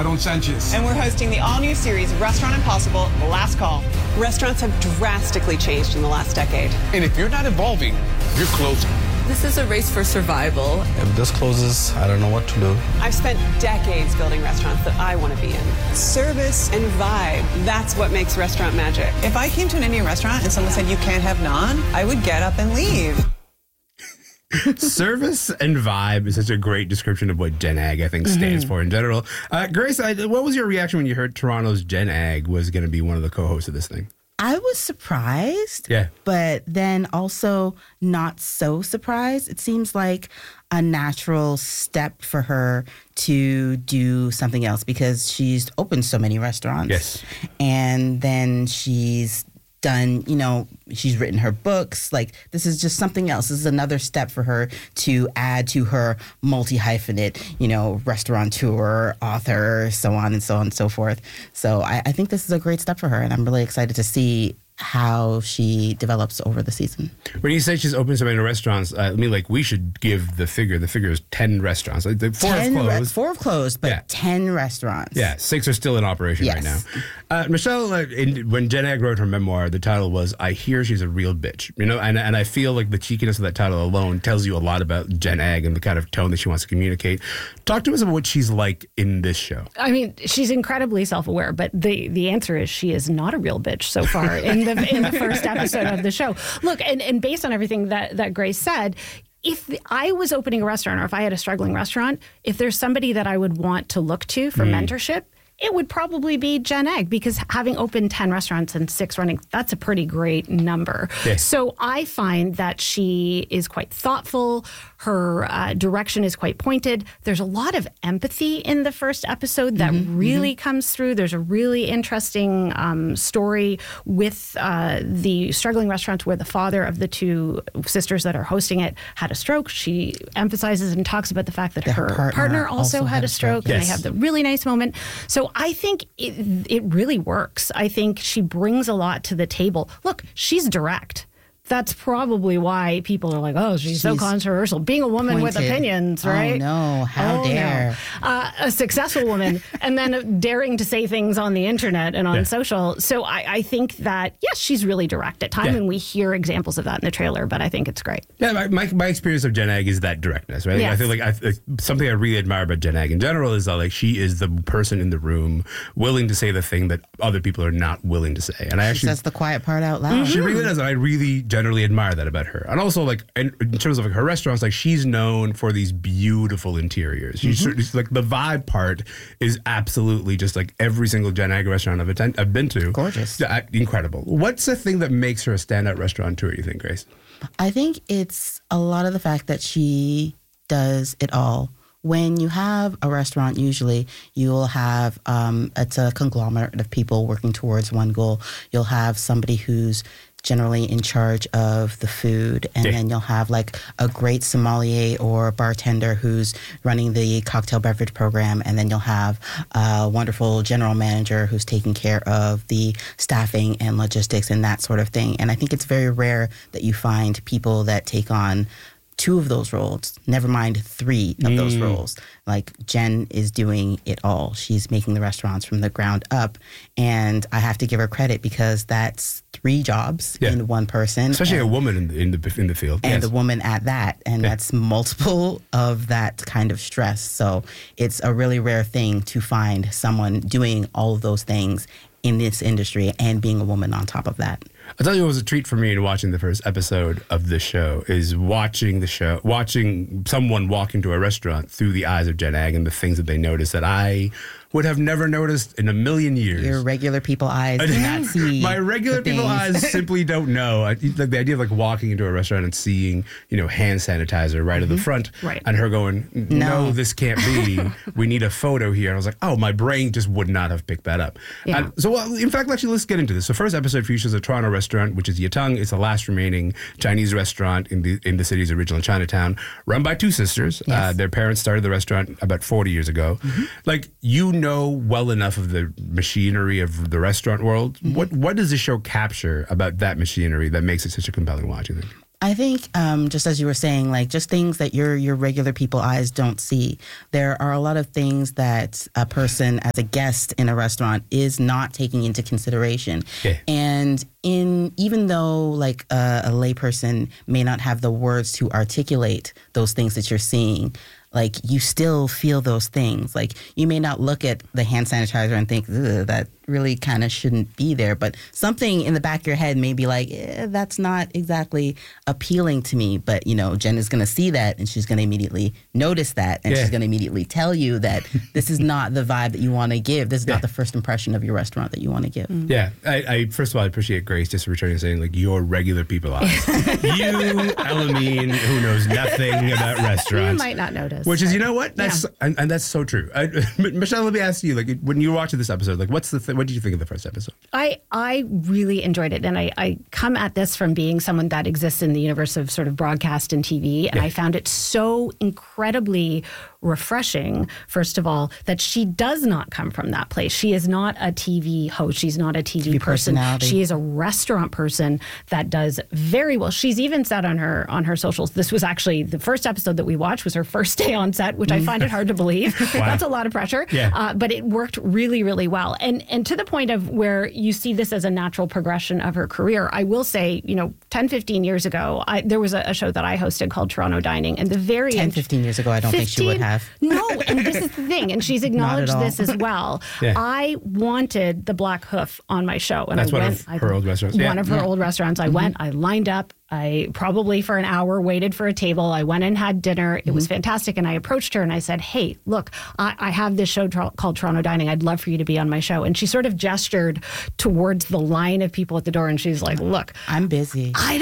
Aaron Sanchez. And we're hosting the all-new series, Restaurant Impossible, The Last Call. Restaurants have drastically changed in the last decade. And if you're not evolving, you're closing. This is a race for survival. If this closes, I don't know what to do. I've spent decades building restaurants that I want to be in. Service and vibe, that's what makes restaurant magic. If I came to an Indian restaurant and someone said, you can't have naan, I would get up and leave. Service and vibe is such a great description of what Gen Ag, I think, stands for in general. Grace, what was your reaction when you heard Toronto's Gen Ag was going to be one of the co-hosts of this thing? I was surprised, but then also not so surprised. It seems like a natural step for her to do something else because she's opened so many restaurants. Yes. And then she's done, she's written her books. Like, this is just something else. This is another step for her to add to her multi-hyphenate, restaurateur, author, so on and so on and so forth. So I think this is a great step for her, and I'm really excited to see how she develops over the season. When you say she's opened so many restaurants, we should give the figure. The figure is 10 restaurants. Like, 4 have closed. 4 have closed, but 10 restaurants. Yeah, 6 are still in operation right now. Michelle, when Gen Ag wrote her memoir, the title was "I Hear She's a Real Bitch." And I feel like the cheekiness of that title alone tells you a lot about Gen Ag and the kind of tone that she wants to communicate. Talk to us about what she's like in this show. I mean, she's incredibly self-aware, but the answer is she is not a real bitch so far in the first episode of the show. Look, and based on everything that Grace said, if I was opening a restaurant or if I had a struggling restaurant, if there's somebody that I would want to look to for mentorship, it would probably be Gen Ag, because having opened 10 restaurants and 6 running, that's a pretty great number. Yes. So I find that she is quite thoughtful. Her direction is quite pointed. There's a lot of empathy in the first episode that really comes through. There's a really interesting story with the struggling restaurant where the father of the 2 sisters that are hosting it had a stroke. She emphasizes and talks about the fact that her partner also had a stroke, and they have the really nice moment. So I think it really works. I think she brings a lot to the table. Look, she's direct. That's probably why people are like, oh, she's so controversial. Being a woman with opinions, right? Oh, no. How dare. No. A successful woman, and then daring to say things on the internet and on social. So I think that, yes, she's really direct at times, and we hear examples of that in the trailer, but I think it's great. Yeah, my experience of Gen Ag is that directness, right? Yes. I feel like something I really admire about Gen Ag in general is that she is the person in the room willing to say the thing that other people are not willing to say. And she says the quiet part out loud. She really does. And I really generally admire that about her. And also, in terms of her restaurants, she's known for these beautiful interiors. She's the vibe part is absolutely just every single Gen Ag restaurant I've been to. Gorgeous. Incredible. What's the thing that makes her a standout restaurateur, you think, Grace? I think it's a lot of the fact that she does it all. When you have a restaurant, usually you'll have, it's a conglomerate of people working towards one goal. You'll have somebody who's generally in charge of the food, and then you'll have a great sommelier or bartender who's running the cocktail beverage program, and then you'll have a wonderful general manager who's taking care of the staffing and logistics and that sort of thing. And I think it's very rare that you find people that take on 2 of those roles, never mind 3 of those roles. Jen is doing it all. She's making the restaurants from the ground up, and I have to give her credit because that's 3 jobs in one person. Especially a woman in the field. And a woman at that, and that's multiple of that kind of stress. So it's a really rare thing to find someone doing all of those things in this industry and being a woman on top of that. I'll tell you what was a treat for me in watching the first episode of this show is watching someone walk into a restaurant through the eyes of Gen Ag and the things that they notice that I would have never noticed in a million years. Your regular people eyes do not see. My regular people eyes simply don't know. The idea of walking into a restaurant and seeing, hand sanitizer right at the front, and her going, no, this can't be. We need a photo here. And I was like, oh, my brain just would not have picked that up. Yeah. In fact, actually, let's get into this. The first episode features a Toronto restaurant, which is Yatang. It's the last remaining Chinese restaurant in the city's original Chinatown, run by 2 sisters. Yes. Their parents started the restaurant about 40 years ago. Know well enough of the machinery of the restaurant world. What does the show capture about that machinery that makes it such a compelling watch, you think? I think just as you were saying, like just things that your regular people eyes don't see. There are a lot of things that a person as a guest in a restaurant is not taking into consideration. Yeah. And even though like a layperson may not have the words to articulate those things that you're seeing, like you still feel those things. Like you may not look at the hand sanitizer and think, that really kind of shouldn't be there. But something in the back of your head may be like, that's not exactly appealing to me. But, Jen is going to see that and she's going to immediately notice that. And she's going to immediately tell you that this is not the vibe that you want to give. This is not the first impression of your restaurant that you want to give. Yeah. I first of all, I appreciate Grace just returning and saying, like, your regular people eyes. You, Elamine, who knows nothing about restaurants. You might not notice. Which is, you know what? That's and that's so true. Michelle, let me ask you, like, when you were watching this episode, like, what did you think of the first episode? I really enjoyed it. And I come at this from being someone that exists in the universe of sort of broadcast and TV. And I found it so incredibly refreshing, first of all, that she does not come from that place. She is not a TV host. She's not a TV person. She is a restaurant person that does very well. She's even said on her socials, this was actually the first episode that we watched was her first day on set, which I find it hard to believe. Wow. That's a lot of pressure. Yeah. But it worked really, really well. And to the point of where you see this as a natural progression of her career, I will say, 10, 15 years ago, there was a show that I hosted called Toronto Dining. And the very 10, 15 years ago, I don't think she would have. No, and this is the thing, and she's acknowledged this as well. Yeah. I wanted the Black Hoof on my show. And that's one of her old restaurants. One of her old restaurants. I went, I lined up. I probably for an hour waited for a table. I went and had dinner. It was fantastic. And I approached her and I said, hey, look, I have this show called Toronto Dining. I'd love for you to be on my show. And she sort of gestured towards the line of people at the door. And she's like, look, I'm busy. I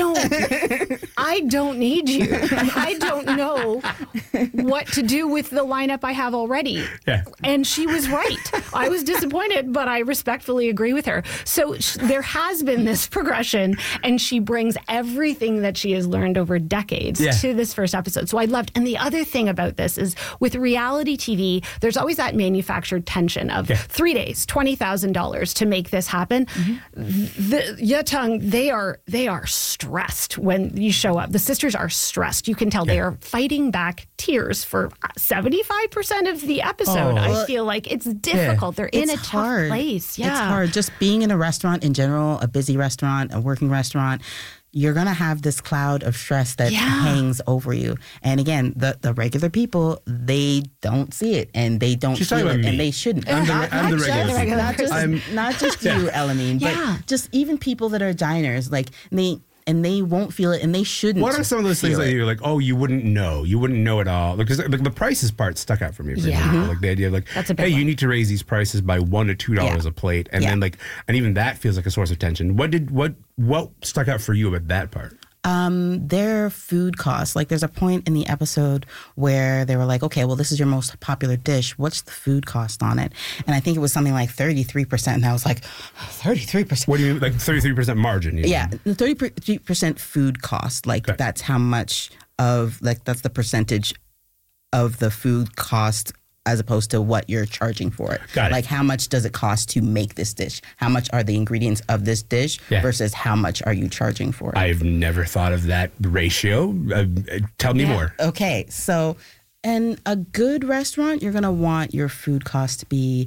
don't need you. I don't know what to do with the lineup I have already. Yeah. And she was right. I was disappointed, but I respectfully agree with her. So there has been this progression and she brings everything that she has learned over decades to this first episode. So I loved. And the other thing about this is with reality TV, there's always that manufactured tension of 3 days, $20,000 to make this happen. The Yatung, they are stressed when you show up. The sisters are stressed. You can tell they are fighting back tears for 75% of the episode. I feel like it's difficult. They're in a tough place. Yeah. It's hard. Just being in a restaurant in general, a busy restaurant, a working restaurant, you're going to have this cloud of stress that hangs over you. And again, the regular people, they don't see it and they don't feel it and they shouldn't. I'm the regular. Not just you, Elamine, but just even people that are diners, like they won't feel it and they shouldn't. What are some of those things that you're like, oh, you wouldn't know at all? Because the prices part stuck out for me. For example. Like the idea of like, hey, you need to raise these prices by $1 to $2 a plate. And then and even that feels like a source of tension. What stuck out for you about that part? Their food costs. Like there's a point in the episode where they were like, okay, well, this is your most popular dish. What's the food cost on it? And I think it was something like 33%. And I was like, 33%? What do you mean, like 33% margin? Yeah, the 33% food cost. Like that's how much of, like that's the percentage of the food cost as opposed to what you're charging for it. Got it. Like how much does it cost to make this dish? How much are the ingredients of this dish versus how much are you charging for it? I've never thought of that ratio. Tell me more. Okay, so in a good restaurant, you're going to want your food cost to be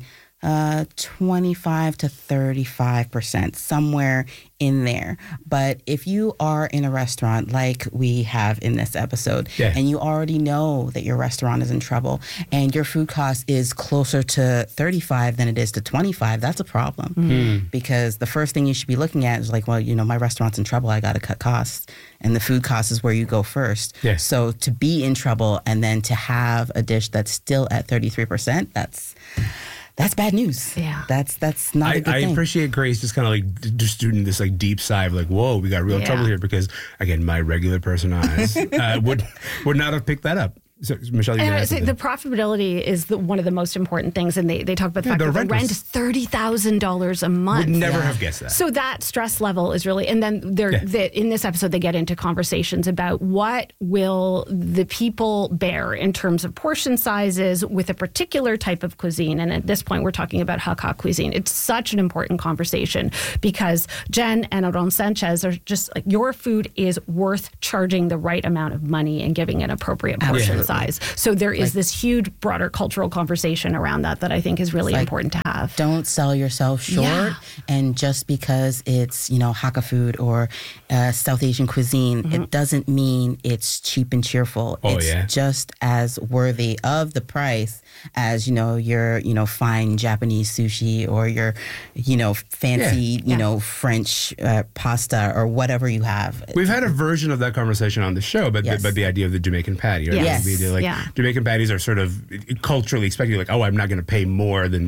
25 to 35%, somewhere in there. But if you are in a restaurant like we have in this episode, and you already know that your restaurant is in trouble and your food cost is closer to 35 than it is to 25, that's a problem. Because the first thing you should be looking at is like, well, my restaurant's in trouble. I got to cut costs. And the food cost is where you go first. So to be in trouble and then to have a dish that's still at 33%, that's bad news. Yeah. That's not a good thing. I appreciate Grace just kind of like just doing this like deep sigh of like, whoa, we got real trouble here because again, my regular person eyes would not have picked that up. So, Michelle, you and gonna I ask say something? the profitability is one of the most important things, and they talk about the fact the that the rent rent was- is $30,000 a month. Would never have guessed that. So that stress level is really, and then in this episode they get into conversations about what will the people bear in terms of portion sizes with a particular type of cuisine. And at this point, we're talking about Hakka cuisine. It's such an important conversation because Jen and Aaron Sanchez are just like, your food is worth charging the right amount of money and giving an appropriate portion size. So there is this huge, broader cultural conversation around that I think is really important to have. Don't sell yourself short. Yeah. And just because it's, Hakka food or South Asian cuisine, it doesn't mean it's cheap and cheerful. It's just as worthy of the price as, your, fine Japanese sushi or your, fancy, French pasta or whatever you have. We've had a version of that conversation on the show, but the idea of the Jamaican patty, right? Yes. The idea, Jamaican patties are sort of culturally expected, like, I'm not going to pay more than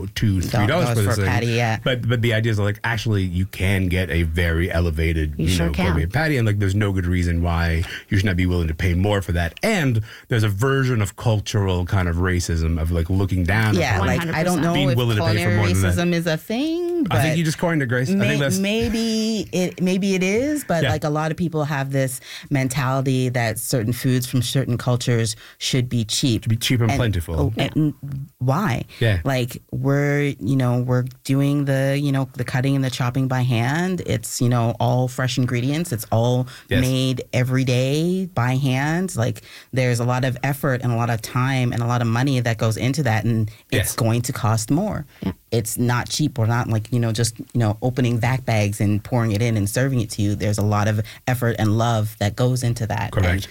$2-3 for this thing. Patty, yeah. But the idea is like, actually, you can get a very elevated, gourmet patty, and like, there's no good reason why you should not be willing to pay more for that. And there's a version of cultural kind of racism of like looking down. Yeah, upon like 100%. I don't know Being if willing to pay for culinary more than that. racism is a thing. But I think you just coined it, Grace. I think that's maybe it is, but like a lot of people have this mentality that certain foods from certain cultures should be cheap. to be cheap and plentiful. And why? Yeah. Like we're doing the cutting and the chopping by hand. It's, all fresh ingredients. It's all made every day by hand. Like there's a lot of effort and a lot of time and a lot of money that goes into that, and it's going to cost more. Yeah. It's not cheap. We're not like, just, opening vac bags and pouring it in and serving it to you. There's a lot of effort and love that goes into that. Correct.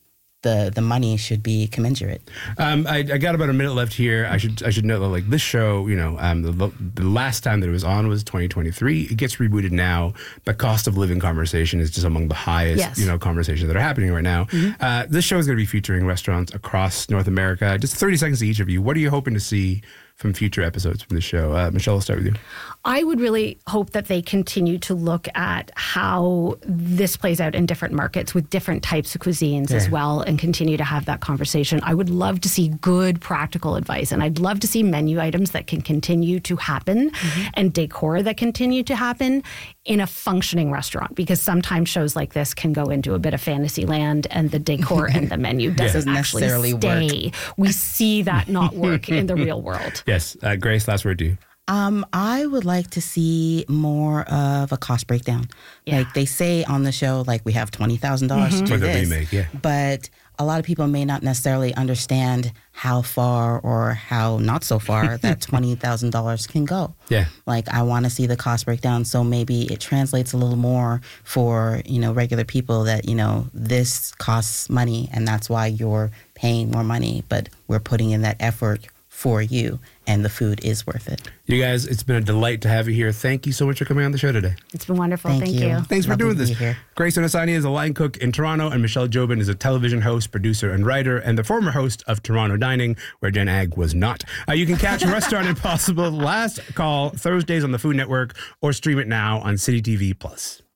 And the money should be commensurate. I got about a minute left here. I should note that like this show, the last time that it was on was 2023. It gets rebooted now. The cost of living conversation is just among the highest, conversations that are happening right now. This show is going to be featuring restaurants across North America. Just 30 seconds to each of you. What are you hoping to see from future episodes from the show? Michelle, I'll start with you. I would really hope that they continue to look at how this plays out in different markets with different types of cuisines as well, and continue to have that conversation. I would love to see good practical advice, and I'd love to see menu items that can continue to happen and decor that continue to happen in a functioning restaurant, because sometimes shows like this can go into a bit of fantasy land and the decor and the menu doesn't actually necessarily stay. work. We see that not work in the real world. Yes. Grace, last word to you. I would like to see more of a cost breakdown. Yeah. Like they say on the show, like we have $20,000 to do For the this. remake, But a lot of people may not necessarily understand how far or how not so far that $20,000 can go. Yeah. Like I want to see the cost breakdown, so maybe it translates a little more for, regular people that, this costs money and that's why you're paying more money, but we're putting in that effort for you, and the food is worth it. You guys, it's been a delight to have you here. Thank you so much for coming on the show today. It's been wonderful. Thank you. Thanks for Lovely doing to this. be here. Grace Onosani is a line cook in Toronto, and Michelle Jobin is a television host, producer, and writer, and the former host of Toronto Dining, where Jen Ag was not. You can catch Restaurant Impossible Last Call Thursdays on the Food Network, or stream it now on City TV Plus.